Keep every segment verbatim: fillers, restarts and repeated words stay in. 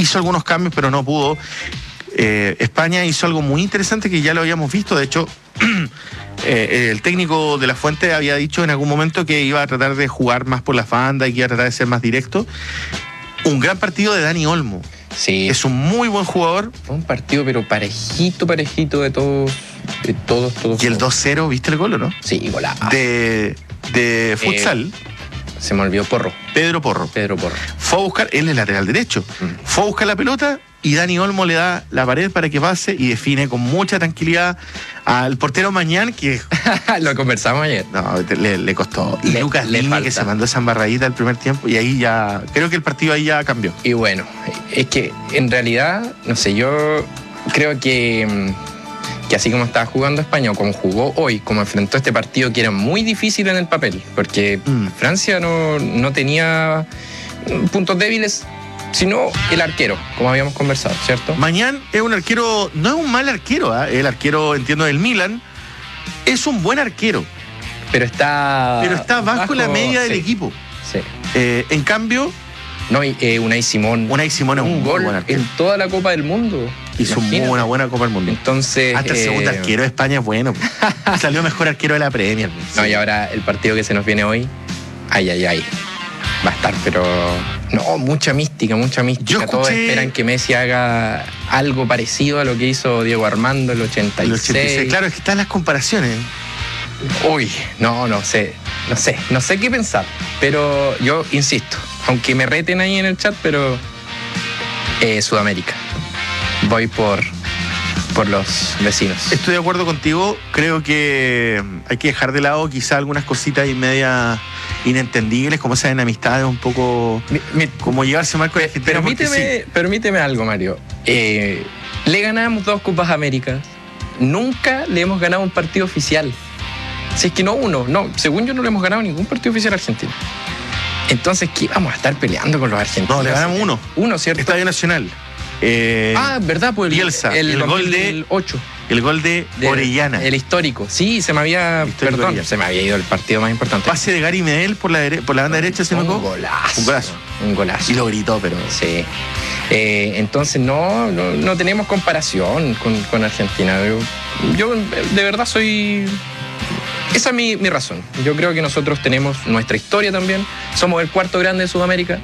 hizo algunos cambios, pero no pudo. Eh, España hizo algo muy interesante que ya lo habíamos visto. De hecho, eh, el técnico de La Fuente había dicho en algún momento que iba a tratar de jugar más por las bandas y que iba a tratar de ser más directo. Un gran partido de Dani Olmo. Sí. Es un muy buen jugador. Un partido, pero parejito, parejito de todos, de todos, todos. Y el dos cero, ¿viste el gol o no? Sí, golazo. De, de futsal. Eh, se me olvidó Porro. Pedro Porro. Pedro Porro. Fue a buscar, él es lateral derecho. Mm. Fue a buscar la pelota y Dani Olmo le da la pared para que pase y define con mucha tranquilidad al portero Mañán, que... Lo conversamos ayer. No, le, le costó. Y le, Lucas le Lima, falta. que se mandó esa embarradita el primer tiempo y ahí ya... Creo que el partido ahí ya cambió. Y bueno, es que en realidad, no sé, yo creo que... que así como estaba jugando España, o como jugó hoy, como enfrentó este partido que era muy difícil en el papel, porque mm. Francia no, no tenía puntos débiles, sino el arquero, como habíamos conversado, ¿cierto? Mañán es un arquero, no es un mal arquero, ¿eh? El arquero, entiendo, del Milan, es un buen arquero. Pero está... Pero está bajo, bajo la media del sí, equipo. Sí. Eh, en cambio... No, eh, Unai Simón. Unai Simón es un, un gol en toda la Copa del Mundo. Hizo muy buena, buena Copa del Mundo. Entonces... Hasta el eh... segundo arquero de España es bueno. Salió mejor arquero de la Premier. No, sí. Y ahora el partido que se nos viene hoy, ay, ay, ay. Va a estar, pero... No, mucha mística, mucha mística. Yo escuché... Todos esperan que Messi haga algo parecido a lo que hizo Diego Armando en el ochenta y seis. El ochenta y seis. Claro, es que están las comparaciones. Uy, no, no sé. No sé, no sé qué pensar. Pero yo insisto, aunque me reten ahí en el chat, pero... Eh, Sudamérica. Voy por... por los vecinos. Estoy de acuerdo contigo. Creo que hay que dejar de lado quizá algunas cositas y media inentendibles, como esas enemistades un poco... Mi, mi, como llevarse mal con el Argentina. Permíteme, sí. permíteme algo, Mario. Eh, le ganamos dos Copas América. Nunca le hemos ganado un partido oficial. Si es que no uno. No, según yo no le hemos ganado ningún partido oficial a Argentina. Entonces, ¿qué vamos a estar peleando con los argentinos? No, le ganamos uno. Uno, ¿cierto? Estadio Nacional. Eh, ah, ¿verdad? Pues el, Bielsa, el, el gol de ocho. El gol de, de Orellana. El histórico. Sí, se me había. Perdón, Orellana. Se me había ido el partido más importante. Pase de Gary Medel por la, dere, por la banda derecha, se me Un golazo. Un golazo. Un golazo. Y lo gritó, pero. Sí. Eh, entonces, no, no, no tenemos comparación con, con Argentina. Yo, yo, de verdad, soy. Esa es mi, mi razón. Yo creo que nosotros tenemos nuestra historia también. Somos el cuarto grande de Sudamérica.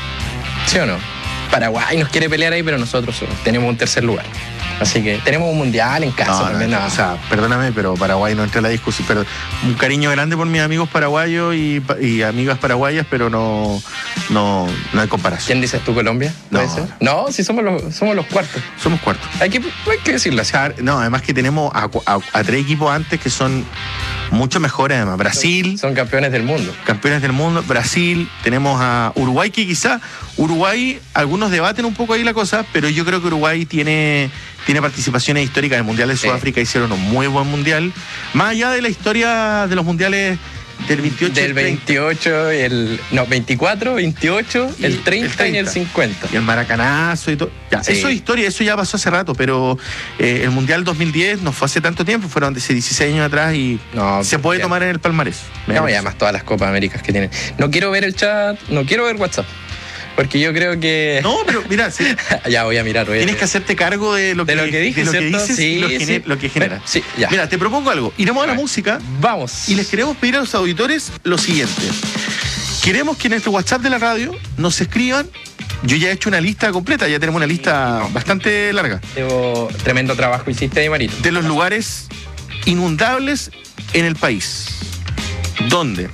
¿Sí o no? Paraguay nos quiere pelear ahí, pero nosotros tenemos un tercer lugar. Así que tenemos un mundial en casa no, también. No, no. O sea, perdóname, pero Paraguay no entra en la discusión. Pero un cariño grande por mis amigos paraguayos y, y amigas paraguayas, pero no, no, no hay comparación. ¿Quién dices tú, Colombia? ¿Puede no. ser? No, sí somos los, somos los cuartos. Somos cuartos. Hay que, hay que decirlo así. No, además que tenemos a, a, a tres equipos antes que son mucho mejores, además. Brasil. Son, son campeones del mundo. Campeones del mundo. Brasil. Tenemos a Uruguay, que quizá Uruguay, algunos debaten un poco ahí la cosa, pero yo creo que Uruguay tiene, tiene participaciones históricas en el Mundial de Sudáfrica. Sí. Hicieron un muy buen mundial. Más allá de la historia de los mundiales del veintiocho. Del veintiocho, el, no, veinticuatro, veintiocho, y el, treinta el treinta y el cincuenta. Y el maracanazo y todo. Ya, sí. Eso es historia, eso ya pasó hace rato, pero eh, el Mundial dos mil diez no fue hace tanto tiempo, fueron hace dieciséis años atrás y no, se puede ya. tomar en el palmarés. No, y además todas las Copas Américas que tienen. No quiero ver el chat, no quiero ver WhatsApp. Porque yo creo que... No, pero mira, sí. ya voy a mirar. Voy a Tienes mirar. que hacerte cargo de lo que, de lo que, dije, de lo que dices sí, y lo, sí. gener, lo que genera. Bueno, sí, ya. Mira, te propongo algo. Iremos a la música. Vamos. Y les queremos pedir a los auditores lo siguiente. Queremos que en este WhatsApp de la radio nos escriban. Yo ya he hecho una lista completa, ya tenemos una lista no. bastante larga. Debo, tremendo trabajo hiciste ahí, Marito. De los lugares inundables en el país. ¿Dónde?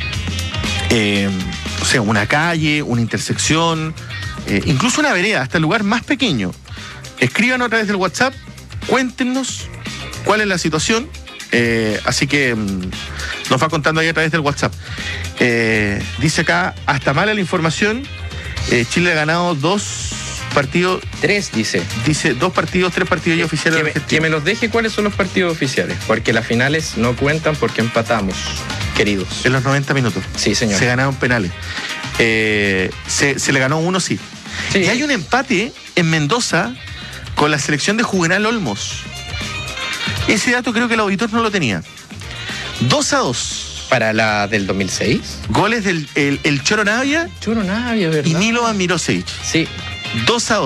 Eh... O sea, una calle, una intersección, eh, incluso una vereda, hasta el lugar más pequeño. Escriban a través del WhatsApp, cuéntenos cuál es la situación. Eh, así que mmm, nos va contando ahí a través del WhatsApp. Eh, dice acá, hasta mala la información, eh, Chile ha ganado dos partidos. Tres, dice. Dice dos partidos, tres partidos ya oficiales. Que me, que me los deje cuáles son los partidos oficiales, porque las finales no cuentan porque empatamos. Queridos. En los noventa minutos. Sí, señor. Se ganaron penales. Eh, se, se le ganó uno, sí. sí. Y hay un empate en Mendoza con la selección de Juvenal Olmos. Ese dato creo que el auditor no lo tenía. dos a dos. ¿Para la del dos mil seis? Goles del el, el Choro Navia. Choro Navia, ¿verdad? Y Milovan Mirosevic. Sí. dos a dos.